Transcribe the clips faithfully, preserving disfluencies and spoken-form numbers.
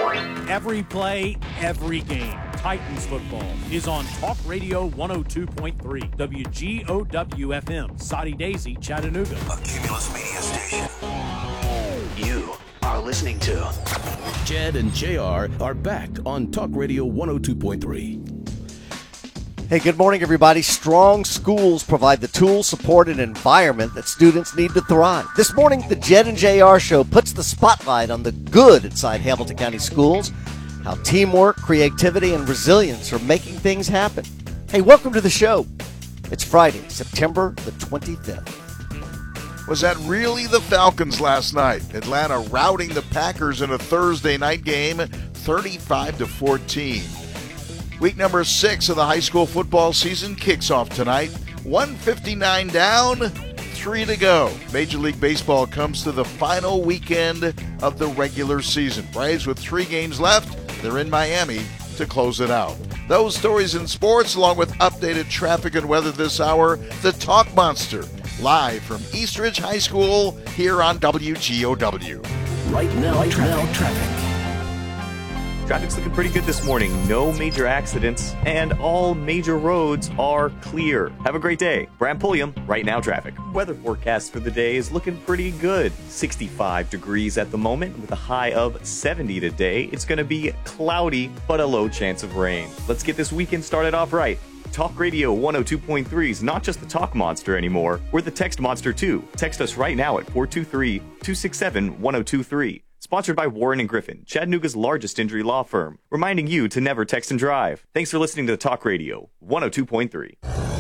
Every play, every game. Titans football is on Talk Radio one oh two point three, W G O W F M, Soddy Daisy, Chattanooga. A Cumulus Media Station. You are listening to Jed and J R are back on Talk Radio one oh two point three. Hey, good morning, everybody. Strong schools provide the tools, support, and environment that students need to thrive. This morning, the Jed and J R Show puts the spotlight on the good inside Hamilton County schools, how teamwork, creativity, and resilience are making things happen. Hey, welcome to the show. It's Friday, September the twenty-fifth. Was that really the Falcons last night? Atlanta routing the Packers in a Thursday night game, thirty-five to fourteen. Week number six of the high school football season kicks off tonight. one fifty-nine down, three to go. Major League Baseball comes to the final weekend of the regular season. Braves with three games left. They're in Miami to close it out. Those stories in sports, along with updated traffic and weather this hour, the Talk Monster, live from Eastridge High School here on W G O W. Right now, right traffic. now traffic. Traffic's looking pretty good this morning. No major accidents, and all major roads are clear. Have a great day. Bram Pulliam, Right Now Traffic. Weather forecast for the day is looking pretty good. sixty-five degrees at the moment with a high of seventy today. It's going to be cloudy, but a low chance of rain. Let's get this weekend started off right. Talk Radio one oh two point three is not just the Talk Monster anymore. We're the Text Monster too. Text us right now at four two three, two six seven, one oh two three. Sponsored by Warren and Griffin, Chattanooga's largest injury law firm, reminding you to never text and drive. Thanks for listening to Talk Radio one oh two point three.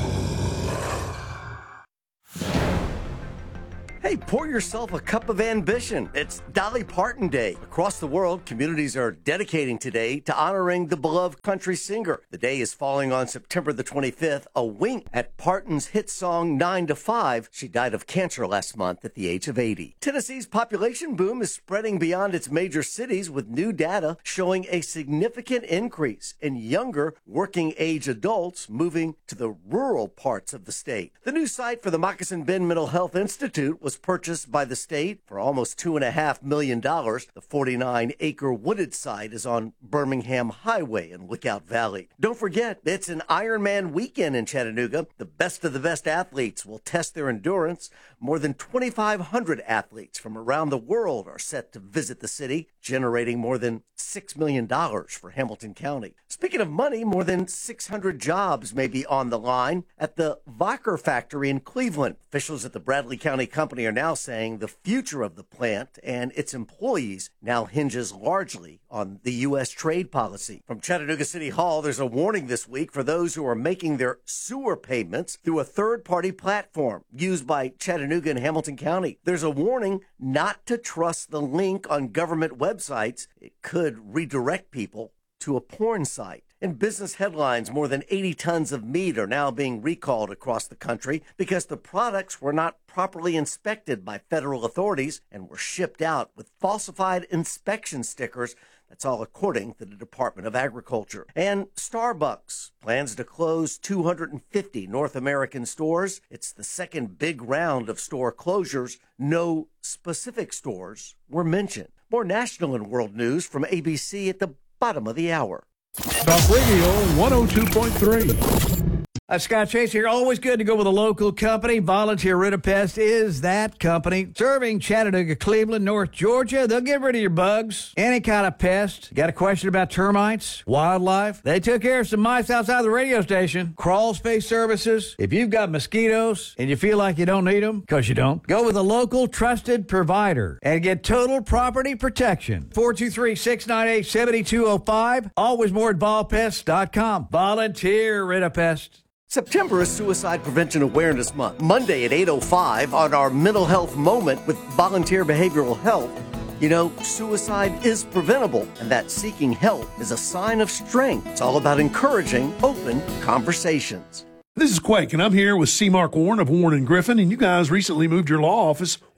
Hey, pour yourself a cup of ambition. It's Dolly Parton Day. Across the world, communities are dedicating today to honoring the beloved country singer. The day is falling on September the twenty-fifth, a wink at Parton's hit song nine to five. She died of cancer last month at the age of eighty. Tennessee's population boom is spreading beyond its major cities, with new data showing a significant increase in younger working-age adults moving to the rural parts of the state. The new site for the Moccasin Bend Mental Health Institute was purchased by the state for almost two and a half million dollars. The forty-nine acre wooded site is on Birmingham Highway in Lookout Valley. Don't forget, it's an Ironman weekend in Chattanooga. The best of the best athletes will test their endurance. More than twenty-five hundred athletes from around the world are set to visit the city, generating more than six million dollars for Hamilton County. Speaking of money, more than six hundred jobs may be on the line at the Vocker factory in Cleveland. Officials at the Bradley County Company are now saying the future of the plant and its employees now hinges largely on the U S trade policy. From Chattanooga City Hall, there's a warning this week for those who are making their sewer payments through a third-party platform used by Chattanooga and Hamilton County. There's a warning not to trust the link on government websites. It could redirect people to a porn site. In business headlines, more than eighty tons of meat are now being recalled across the country because the products were not properly inspected by federal authorities and were shipped out with falsified inspection stickers. That's all according to the Department of Agriculture. And Starbucks plans to close two hundred fifty North American stores. It's the second big round of store closures. No specific stores were mentioned. More national and world news from A B C at the bottom of the hour. Talk Radio one oh two point three. Uh, Scott Chase here. Always good to go with a local company. Volunteer Ritapest is that company. Serving Chattanooga, Cleveland, North Georgia. They'll get rid of your bugs, any kind of pest. Got a question about termites, wildlife? They took care of some mice outside the radio station. Crawl space services. If you've got mosquitoes and you feel like you don't need them, because you don't, go with a local trusted provider and get total property protection. four two three, six nine eight, seven two zero five. Always more at vol pest dot com. Volunteer Ritapest. September is Suicide Prevention Awareness Month. Monday at eight oh five on our Mental Health Moment with Volunteer Behavioral Health. You know, suicide is preventable, and that seeking help is a sign of strength. It's all about encouraging open conversations. This is Quake, and I'm here with C. Mark Warren of Warren and Griffin, and you guys recently moved your law office.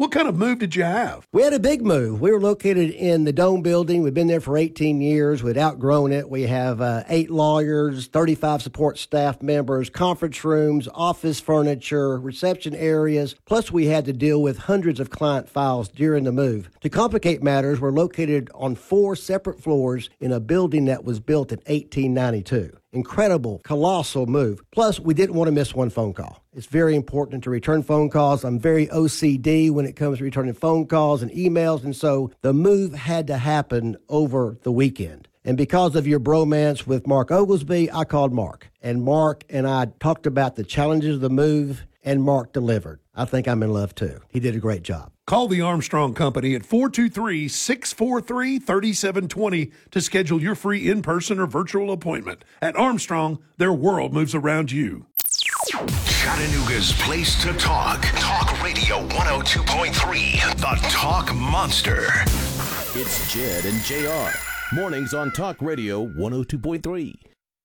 What kind of move did you have? We had a big move. We were located in the Dome building. We've been there for eighteen years. We'd outgrown it. We have uh, eight lawyers, thirty-five support staff members, conference rooms, office furniture, reception areas. Plus, we had to deal with hundreds of client files during the move. To complicate matters, we're located on four separate floors in a building that was built in eighteen ninety-two. Incredible, colossal move. Plus, we didn't want to miss one phone call. It's very important to return phone calls. I'm very O C D when it comes to returning phone calls and emails, and so the move had to happen over the weekend. And because of your bromance with Mark Oglesby, I called Mark. And Mark and I talked about the challenges of the move, and Mark delivered. I think I'm in love, too. He did a great job. Call the Armstrong Company at four two three, six four three, three seven two zero to schedule your free in-person or virtual appointment. At Armstrong, their world moves around you. Chattanooga's place to talk. Talk Radio one oh two point three, the Talk Monster. It's Jed and J R. Mornings on Talk Radio one oh two point three.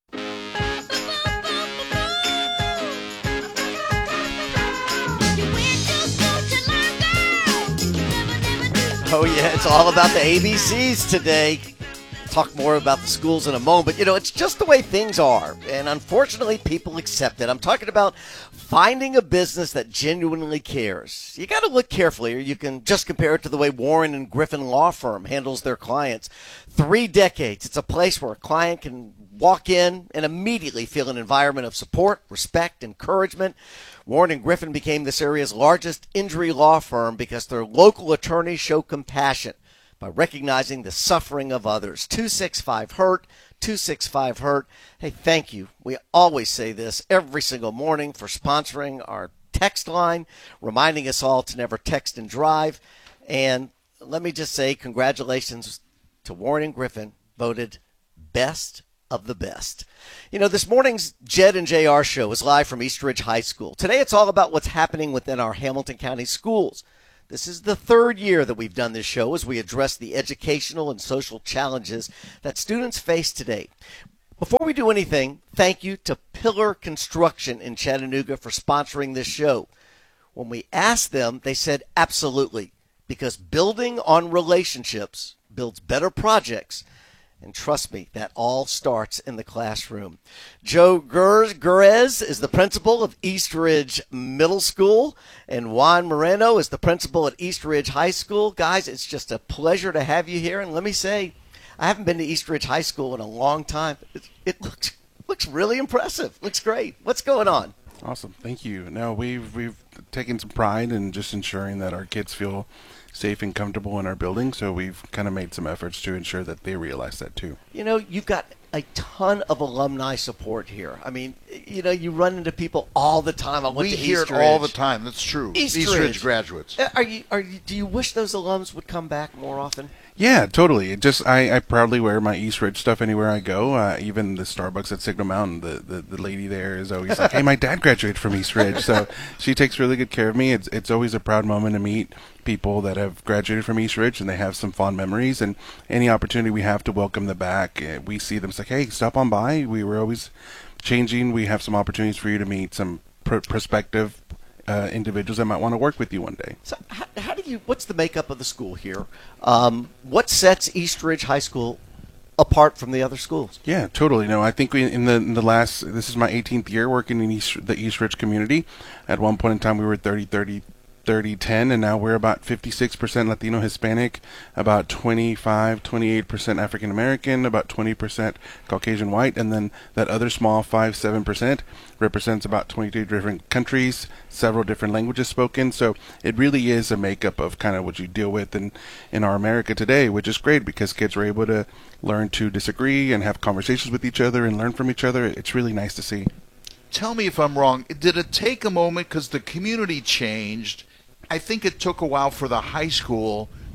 Oh, yeah, it's all about the A B Cs today. Talk more about the schools in a moment. But, you know, it's just the way things are. And unfortunately, people accept it. I'm talking about finding a business that genuinely cares. You got to look carefully, or you can just compare it to the way Warren and Griffin Law Firm handles their clients. Three decades. It's a place where a client can walk in and immediately feel an environment of support, respect, encouragement. Warren and Griffin became this area's largest injury law firm because their local attorneys show compassion by recognizing the suffering of others. two six five hurt, two six five hurt. Hey, thank you. We always say this every single morning for sponsoring our text line, reminding us all to never text and drive. And let me just say congratulations to Warren and Griffin, voted best of the best. You know, this morning's Jed and J R show is live from East Ridge High School. Today it's all about what's happening within our Hamilton County schools. This is the third year that we've done this show as we address the educational and social challenges that students face today. Before we do anything, thank you to Pillar Construction in Chattanooga for sponsoring this show. When we asked them, they said absolutely, because building on relationships builds better projects. And trust me, that all starts in the classroom. Joe Gurez is the principal of East Ridge Middle School, and Juan Moreno is the principal at East Ridge High School. Guys, it's just a pleasure to have you here. And let me say, I haven't been to East Ridge High School in a long time. It, it looks looks really impressive. Looks great. What's going on? Awesome. Thank you. No, we've we've taken some pride in just ensuring that our kids feel safe and comfortable in our building, so we've kind of made some efforts to ensure that they realize that too. You know, you've got a ton of alumni support here. I mean, you know, you run into people all the time. I went we to hear East it Ridge. all the time. That's true. East, East Ridge. Ridge graduates. Are you? Are you? Do you wish those alums would come back more often? Yeah, totally. It just I, I proudly wear my East Ridge stuff anywhere I go. Uh, even the Starbucks at Signal Mountain, the, the, the lady there is always like, "Hey, my dad graduated from East Ridge," so she takes really good care of me. It's it's always a proud moment to meet people that have graduated from East Ridge and they have some fond memories. And any opportunity we have to welcome them back, we see them. It's like, "Hey, stop on by. We were always changing. We have some opportunities for you to meet some pr- prospective." Uh, individuals that might want to work with you one day. So how, how do you, what's the makeup of the school here? Um, what sets East Ridge High School apart from the other schools? Yeah, totally. No, I think we, in the in the last, this is my eighteenth year working in East, the East Ridge community. At one point in time, we were thirty thirty thirty ten, and now we're about fifty-six percent Latino Hispanic, about twenty-five, twenty-eight percent African American, about twenty percent Caucasian white, and then that other small five, seven percent represents about twenty-two different countries, several different languages spoken. So it really is a makeup of kind of what you deal with in, in our America today, which is great because kids are able to learn to disagree and have conversations with each other and learn from each other. It's really nice to see. Tell me if I'm wrong. Did it take a moment because the community changed? I think it took a while for the high school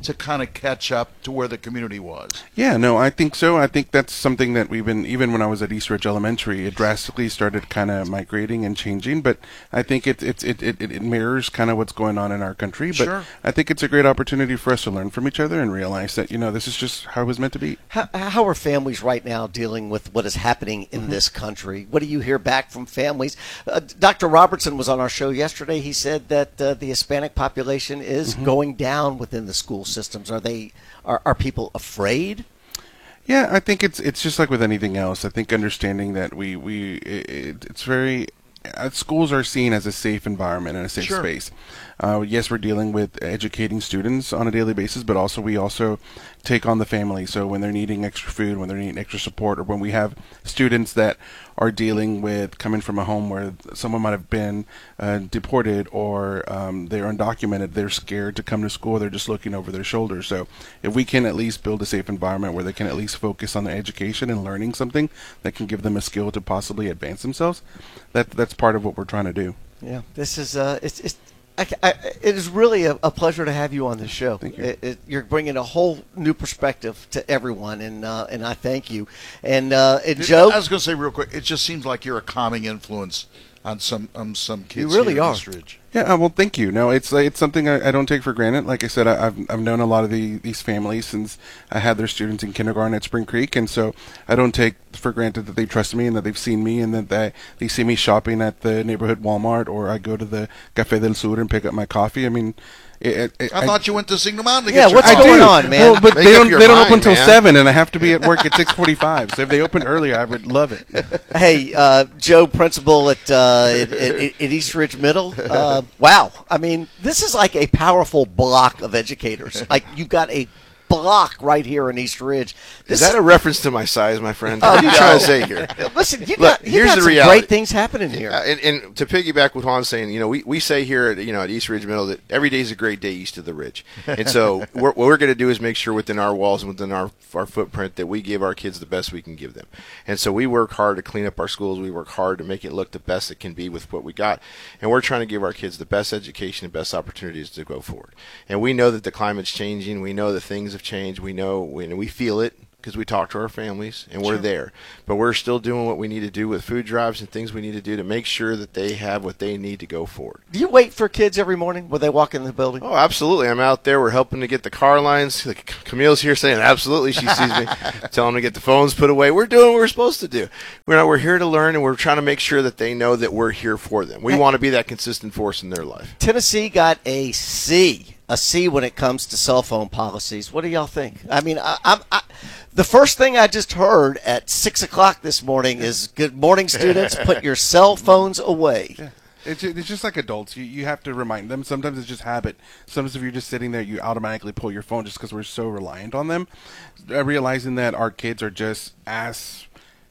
to kind of catch up to where the community was? Yeah, no, I think so. I think that's something that we've been, even when I was at East Ridge Elementary, it drastically started kind of migrating and changing. But I think it, it, it, it, it mirrors kind of what's going on in our country. But Sure. I think it's a great opportunity for us to learn from each other and realize that, you know, this is just how it was meant to be. How, how are families right now dealing with what is happening in mm-hmm. this country? What do you hear back from families? Uh, Doctor Robertson was on our show yesterday. He said that uh, the Hispanic population is mm-hmm. going down within the school systems. Are they are, are people afraid? Yeah, I think it's it's just like with anything else. I think understanding that we we it, it's very uh, schools are seen as a safe environment and a safe Sure. space. Uh, yes, we're dealing with educating students on a daily basis, but also we also take on the family. So when they're needing extra food, when they're needing extra support, or when we have students that are dealing with coming from a home where someone might have been uh, deported or um, they're undocumented, they're scared to come to school, they're just looking over their shoulders. So if we can at least build a safe environment where they can at least focus on their education and learning something that can give them a skill to possibly advance themselves, that that's part of what we're trying to do. Yeah, this is uh, it's, it's I, I, it is really a, a pleasure to have you on this show. Thank you. It, it, you're bringing a whole new perspective to everyone, and uh, and I thank you. And, uh, and It- Joe, I was going to say real quick, it just seems like you're a calming influence on some on some kids. You really here in are. East Ridge. Yeah, uh, well, thank you. No, it's it's something I, I don't take for granted. Like I said, I, I've I've known a lot of the, these families since I had their students in kindergarten at Spring Creek, and so I don't take for granted that they trust me and that they've seen me and that they they see me shopping at the neighborhood Walmart or I go to the Café del Sur and pick up my coffee. I mean, it, it, I, thought you went to Signal Mountain to Yeah, get your what's coffee. going on, man? Well, but Make they up don't your they don't mind, open until man. seven, and I have to be at work at six forty-five. So if they opened earlier, I would love it. hey, uh, Joe, principal at, uh, at, at, at East Ridge Middle. Uh, wow, I mean, this is like a powerful block of educators. Like you've got a block right here in East Ridge. This Is that a reference to my size, my friend? Oh, What are you no. trying to say here? Listen, you Look, got, you here's got the some reality. great things happening here. Uh, and, and to piggyback what Juan's saying, you know, we, we say here at, you know, at East Ridge Middle that every day is a great day east of the ridge. And so we're, what we're going to do is make sure within our walls and within our, our footprint that we give our kids the best we can give them. And so we work hard to clean up our schools. We work hard to make it look the best it can be with what we got. And we're trying to give our kids the best education and best opportunities to go forward. And we know that the climate's changing. We know that things have changed. We know, we, we feel it, because we talk to our families and we're Sure. there. But we're still doing what we need to do with food drives and things we need to do to make sure that they have what they need to go forward. Do you wait for kids every morning when they walk in the building? Oh, absolutely. I'm out there. We're helping to get the car lines. Camille's here saying absolutely. She sees me. Tell them to get the phones put away. We're doing what we're supposed to do. We're not, we're here to learn, and we're trying to make sure that they know that we're here for them. We Hey. want to be that consistent force in their life. Tennessee got a C, a C when it comes to cell phone policies. What do y'all think? I mean, I, I'm, I, the first thing I just heard at six o'clock this morning is, "Good morning, students. Put your cell phones away." Yeah. It's, it's just like adults. You you have to remind them. Sometimes it's just habit. Sometimes if you're just sitting there, you automatically pull your phone just because we're so reliant on them. Uh, realizing that our kids are just as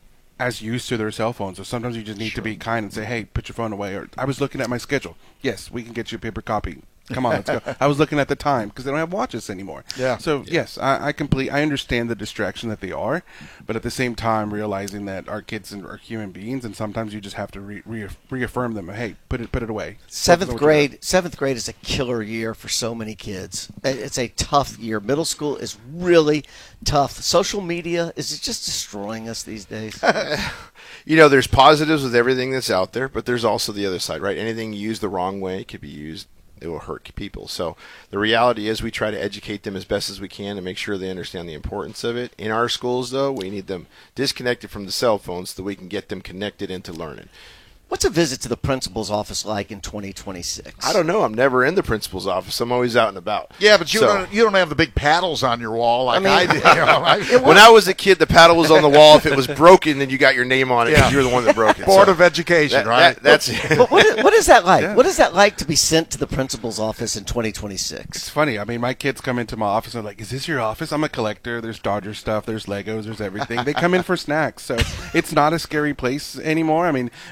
as used to their cell phones. So sometimes you just need to be kind and say, hey, put your phone away. Or I was looking at my schedule. Yes, we can get you a paper copy. Come on, let's go. I was looking at the time because they don't have watches anymore. Yeah. So yes, I, I complete. I understand the distraction that they are, but at the same time, realizing that our kids are human beings, and sometimes you just have to re- re- reaffirm them. Hey, put it put it away. Seventh Focus on what you're doing. grade, seventh grade is a killer year for so many kids. It's a tough year. Middle school is really tough. Social media is just destroying us these days. You know, there's positives with everything that's out there, but there's also the other side, right? Anything used the wrong way could be used. It will hurt people. So the reality is we try to educate them as best as we can to make sure they understand the importance of it. In our schools, though, we need them disconnected from the cell phones so that we can get them connected into learning. What's a visit to the principal's office like in twenty twenty-six? I don't know. I'm never in the principal's office. I'm always out and about. Yeah, but you So- don't you don't have the big paddles on your wall like I I, mean- did. You know, I- When I was a kid, the paddle was on the wall. If it was broken, then you got your name on it because Yeah. you were the one that broke it. Board So of Education, that- right? that- that's But what is, what is that like? Yeah. What is that like to be sent to the principal's office in twenty twenty-six? It's funny. I mean, my kids come into my office and they're like, is this your office? I'm a collector. There's Dodger stuff. There's Legos. There's everything. They come in for snacks. So it's not a scary place anymore. I mean, yes, we do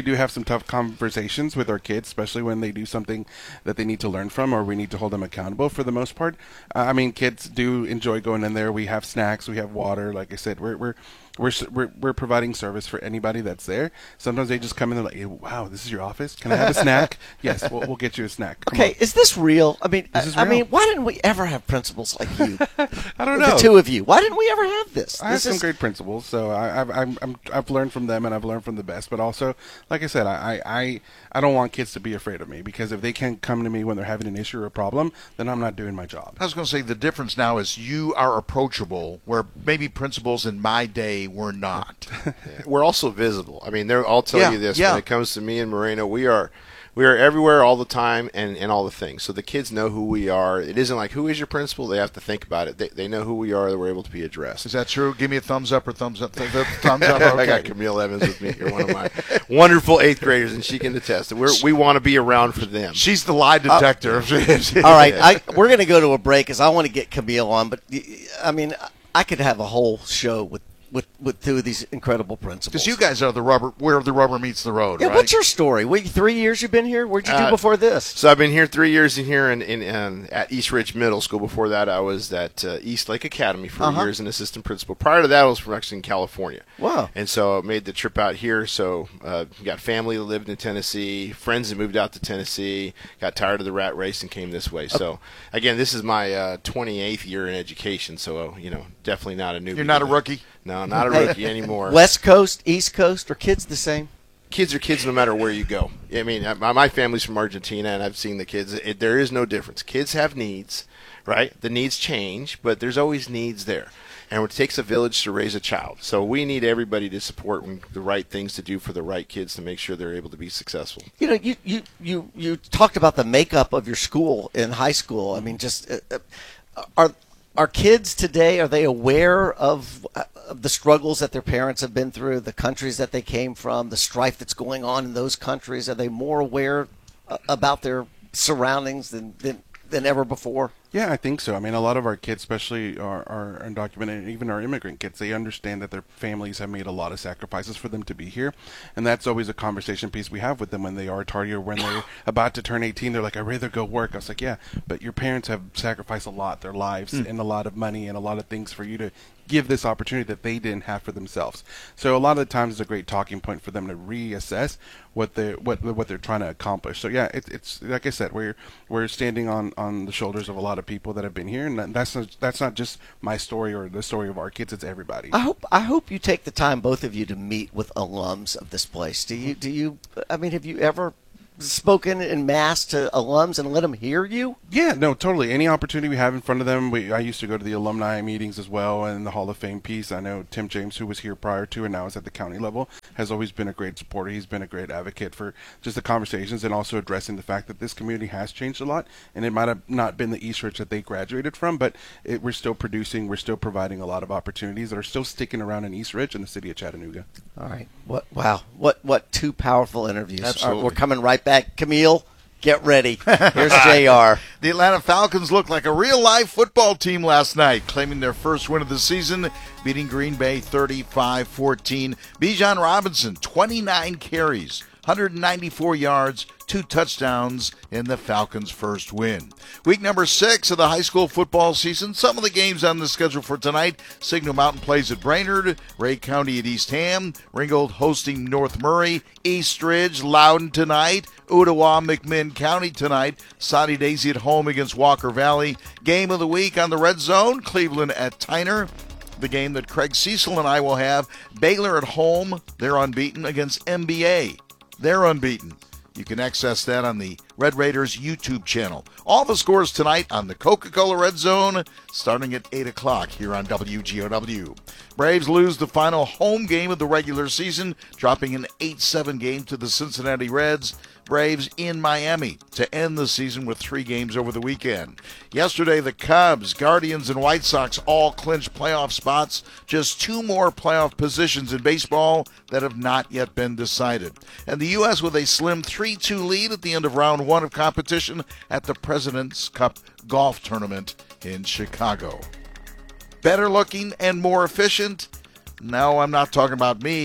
do have some tough conversations with our kids, especially when they do something that they need to learn from or we need to hold them accountable for the most part. Uh, I mean, kids do enjoy going in there. We have snacks, we have water. Like I said, we're we're we're we're, we're providing service for anybody that's there. Sometimes they just come in and they're like, wow, this is your office? Can I have a snack? Yes, we'll, we'll get you a snack. Come okay, on. Is this real? I mean, This is I real. mean, why didn't we ever have principals like you? I don't know. The two of you. Why didn't we ever have this? I have This some is- great principals, so I, I've I'm, I'm, I've learned from them and I've learned from the best. But also, like I said, I, I I don't want kids to be afraid of me, because if they can't come to me when they're having an issue or a problem, then I'm not doing my job. I was going to say the difference now is you are approachable, where maybe principals in my day were not. We're also visible. I mean, they're, I'll tell Yeah, you this: yeah. when it comes to me and Moreno, we are we are everywhere all the time, and, and all the things. So the kids know who we are. It isn't like, who is your principal? They have to think about it. They, they know who we are. That we're able to be addressed. Is that true? Give me a thumbs up or thumbs up. Th- th- thumbs up. Okay. I got Camille Evans with me here, one of my wonderful eighth graders, and she can attest. We're, we want to be around for them. She's the lie detector. All right, I, we're going to go to a break because I want to get Camille on. But I mean, I could have a whole show with, with, with two of these incredible principals. Because you guys are the rubber, where the rubber meets the road, Yeah, right? what's your story? What, three years you've been here? What'd you do Uh, before this? So I've been here three years in here in, in, in at East Ridge Middle School. Before that, I was at uh, East Lake Academy for Uh-huh. years, an assistant principal. Prior to that, I was from actually in California. Wow. And so I made the trip out here. So uh, got family that lived in Tennessee, friends that moved out to Tennessee, got tired of the rat race and came this way. So again, this is my uh, twenty-eighth year in education. So uh, you know, definitely not a newbie. You're not a to that. rookie? No, not a Hey, rookie anymore. West Coast, East Coast, are kids the same? Kids are kids no matter where you go. I mean, my, my family's from Argentina, and I've seen the kids. It, there is no difference. Kids have needs, right? The needs change, but there's always needs there. And it takes a village to raise a child. So we need everybody to support the right things to do for the right kids to make sure they're able to be successful. You know, you, you, you, you talked about the makeup of your school in high school. I mean, just uh, uh, are are kids today, are they aware of, uh, of the struggles that their parents have been through, the countries that they came from, the strife that's going on in those countries? Are they more aware uh, about their surroundings than, than than ever before? Yeah, I think so. I mean, a lot of our kids, especially our, our undocumented, even our immigrant kids, they understand that their families have made a lot of sacrifices for them to be here. And that's always a conversation piece we have with them when they are tardy or when they're about to turn eighteen. They're like, I'd rather go work. I was like, yeah, but your parents have sacrificed a lot, their lives Mm. and a lot of money and a lot of things for you to give this opportunity that they didn't have for themselves. So a lot of the times it's a great talking point for them to reassess what they what what they're trying to accomplish. So yeah, it, it's like I said, we're we're standing on, on the shoulders of a lot of people that have been here, and that's not, that's not just my story or the story of our kids. It's everybody. I hope I hope you take the time, both of you, to meet with alums of this place. Do you do you? I mean, have you ever spoken in mass to alums and let them hear you? Yeah, no, totally. Any opportunity we have in front of them. We, I used to go to the alumni meetings as well, and the Hall of Fame piece. I know Tim James, who was here prior to and now is at the county level, has always been a great supporter. He's been a great advocate for just the conversations and also addressing the fact that this community has changed a lot, and it might have not been the East Ridge that they graduated from, but it, we're still producing, we're still providing a lot of opportunities that are still sticking around in East Ridge and the city of Chattanooga. All right. What? Wow. What? What? Two powerful interviews. Absolutely. All right, we're coming right back. Camille, get ready. Here's J R. The Atlanta Falcons looked like a real-life football team last night, claiming their first win of the season, beating Green Bay thirty-five fourteen. Bijan Robinson, twenty-nine carries, one hundred ninety-four yards, two touchdowns in the Falcons' first win. Week number six of the high school football season. Some of the games on the schedule for tonight: Signal Mountain plays at Brainerd, Ray County at East Ham, Ringgold hosting North Murray, East Ridge, Loudon tonight, Ottawa, McMinn County tonight, Soddy Daisy at home against Walker Valley. Game of the week on the Red Zone, Cleveland at Tyner. The game that Craig Cecil and I will have, Baylor at home, they're unbeaten, against M B A. They're unbeaten. You can access that on the Red Raiders YouTube channel. All the scores tonight on the Coca-Cola Red Zone, starting at eight o'clock here on W G O W. Braves lose the final home game of the regular season, dropping an eight seven game to the Cincinnati Reds. Braves in Miami to end the season with three games over the weekend. Yesterday, the Cubs, Guardians, and White Sox all clinched playoff spots. Just two more playoff positions in baseball that have not yet been decided. And the U S with a slim three two lead at the end of round one of competition at the President's Cup golf tournament in Chicago. Better looking and more efficient? No, I'm not talking about me.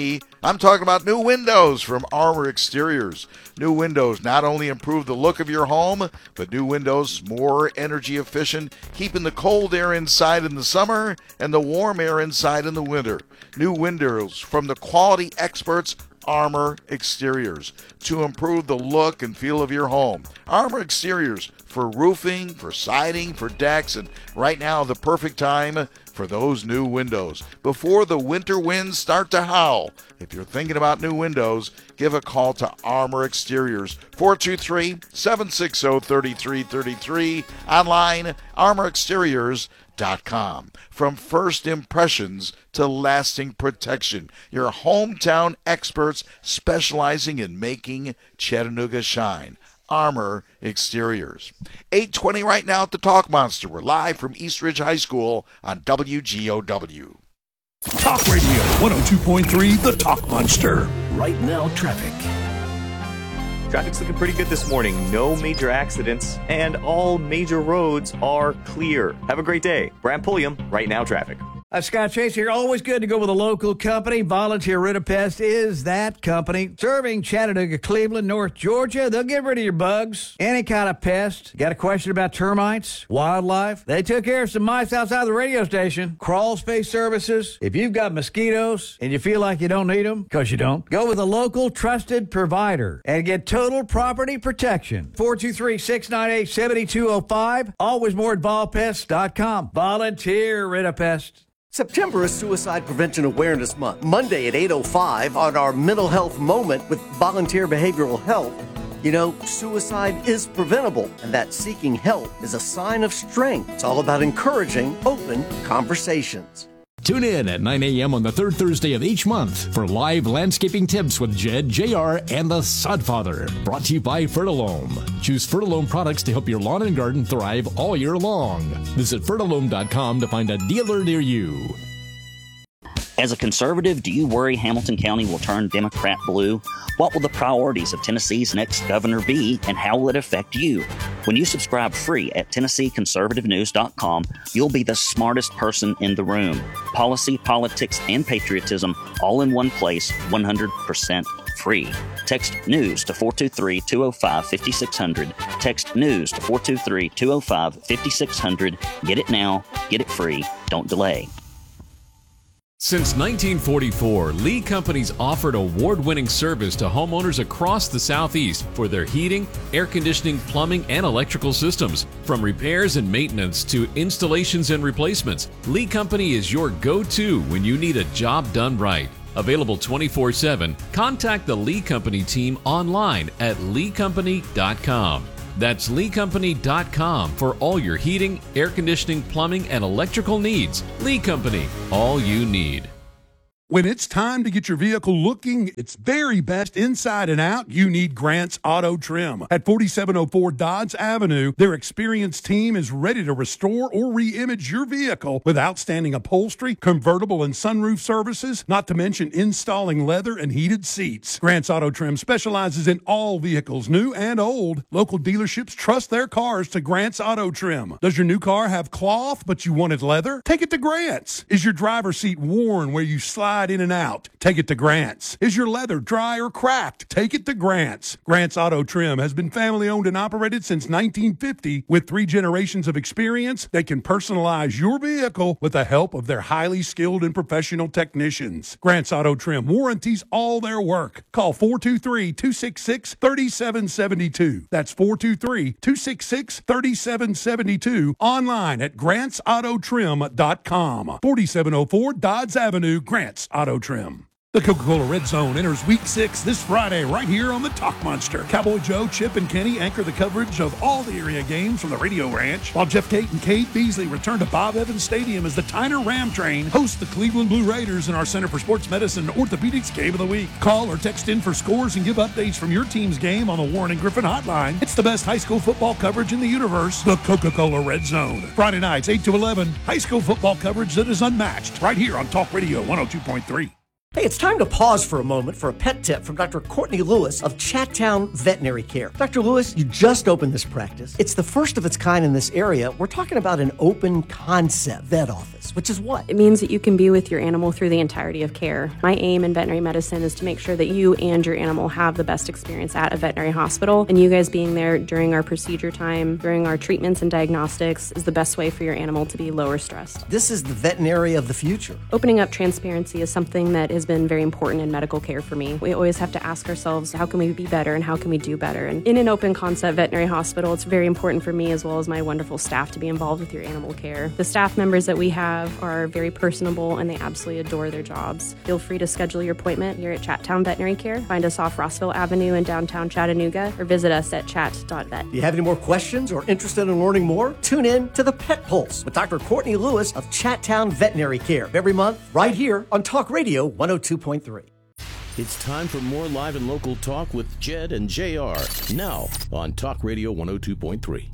I'm talking about new windows from Armor Exteriors. New windows not only improve the look of your home, but new windows more energy efficient, keeping the cold air inside in the summer and the warm air inside in the winter. New windows from the quality experts Armor Exteriors to improve the look and feel of your home. Armor Exteriors for roofing, for siding, for decks, and right now the perfect time for those new windows before the winter winds start to howl. If you're thinking about new windows, give a call to Armor Exteriors, four two three, seven six zero, three three three three, online, armor exteriors dot com. From first impressions to lasting protection, your hometown experts specializing in making Chattanooga shine. Armor Exteriors. eight twenty right now at the Talk Monster. We're live from East Ridge High School on W G O W. Talk Radio one oh two point three, the Talk Monster. Right now, traffic. Traffic's looking pretty good this morning. No major accidents, and all major roads are clear. Have a great day. Brant Pulliam, Right Now Traffic. Uh, Scott Chase here. Always good to go with a local company. Volunteer Rid-A-Pest is that company. Serving Chattanooga, Cleveland, North Georgia. They'll get rid of your bugs, any kind of pest. Got a question about termites, wildlife? They took care of some mice outside the radio station. Crawl space services. If you've got mosquitoes and you feel like you don't need them, because you don't, go with a local trusted provider and get total property protection. four two three, six nine eight, seven two zero five. Always more at vol pest dot com. Volunteer Rid-A-Pest. September is Suicide Prevention Awareness Month. Monday at eight oh five on our Mental Health Moment with Volunteer Behavioral Health. You know, suicide is preventable, and that seeking help is a sign of strength. It's all about encouraging open conversations. Tune in at nine a.m. on the third Thursday of each month for live landscaping tips with Jed, J R, and the Sodfather. Brought to you by Fertilome. Choose Fertilome products to help your lawn and garden thrive all year long. Visit fertilome dot com to find a dealer near you. As a conservative, do you worry Hamilton County will turn Democrat blue? What will the priorities of Tennessee's next governor be, and how will it affect you? When you subscribe free at Tennessee Conservative News dot com, you'll be the smartest person in the room. Policy, politics, and patriotism all in one place, one hundred percent free. Text NEWS to four two three, two oh five, five six zero zero. Text NEWS to four two three, two oh five, five six zero zero. Get it now. Get it free. Don't delay. Since nineteen forty-four, Lee Companies offered award-winning service to homeowners across the Southeast for their heating, air conditioning, plumbing, and electrical systems. From repairs and maintenance to installations and replacements, Lee Company is your go-to when you need a job done right. Available twenty-four seven, contact the Lee Company team online at lee company dot com. That's lee company dot com for all your heating, air conditioning, plumbing, and electrical needs. Lee Company, all you need. When it's time to get your vehicle looking its very best inside and out, you need Grant's Auto Trim. At forty-seven oh four Dodds Avenue, their experienced team is ready to restore or re-image your vehicle with outstanding upholstery, convertible and sunroof services, not to mention installing leather and heated seats. Grant's Auto Trim specializes in all vehicles, new and old. Local dealerships trust their cars to Grant's Auto Trim. Does your new car have cloth but you wanted leather? Take it to Grant's. Is your driver's seat worn where you slide in and out? Take it to Grant's. Is your leather dry or cracked? Take it to Grant's. Grant's Auto Trim has been family owned and operated since nineteen fifty. With three generations of experience, they can personalize your vehicle with the help of their highly skilled and professional technicians. Grant's Auto Trim warranties all their work. Call four two three, two six six, three seven seven two. That's four two three, two six six, three seven seven two. Online at grants auto trim dot com. forty-seven oh four Dodds Avenue, Grant's Auto Trim. The Coca-Cola Red Zone enters Week six this Friday right here on the Talk Monster. Cowboy Joe, Chip, and Kenny anchor the coverage of all the area games from the Radio Ranch, while Jeff Tate and Kate Beasley return to Bob Evans Stadium as the Tyner Ram Train hosts the Cleveland Blue Raiders in our Center for Sports Medicine Orthopedics Game of the Week. Call or text in for scores and give updates from your team's game on the Warren and Griffin Hotline. It's the best high school football coverage in the universe, the Coca-Cola Red Zone. Friday nights, eight to eleven, high school football coverage that is unmatched right here on Talk Radio one oh two point three. Hey, it's time to pause for a moment for a pet tip from Doctor Courtney Lewis of Chattown Veterinary Care. Doctor Lewis, you just opened this practice. It's the first of its kind in this area. We're talking about an open concept vet office, which is what? It means that you can be with your animal through the entirety of care. My aim in veterinary medicine is to make sure that you and your animal have the best experience at a veterinary hospital, and you guys being there during our procedure time, during our treatments and diagnostics is the best way for your animal to be lower stressed. This is the veterinary of the future. Opening up transparency is something that is been very important in medical care for me. We always have to ask ourselves, how can we be better and how can we do better? And in an open concept veterinary hospital, it's very important for me as well as my wonderful staff to be involved with your animal care. The staff members that we have are very personable and they absolutely adore their jobs. Feel free to schedule your appointment here at Chattown Veterinary Care. Find us off Rossville Avenue in downtown Chattanooga or visit us at chat dot vet. Do you have any more questions or interested in learning more? Tune in to the Pet Pulse with Doctor Courtney Lewis of Chattown Veterinary Care every month right here on Talk Radio one oh two point three. It's time for more live and local talk with Jed and J R. Now on Talk Radio one oh two point three.